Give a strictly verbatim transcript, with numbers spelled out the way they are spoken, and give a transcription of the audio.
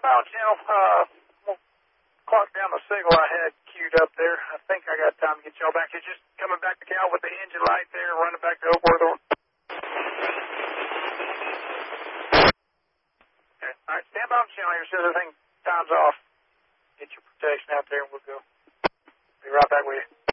southbound channel. Uh, we'll clock down the signal I had queued up there. I think I got time to get y'all back. It's just coming back to Cal with the engine light there, running back to Oakworth. Okay. All right, stand by on the channel here so everything time's off. Get your protection out there and we'll go. Be right back with you.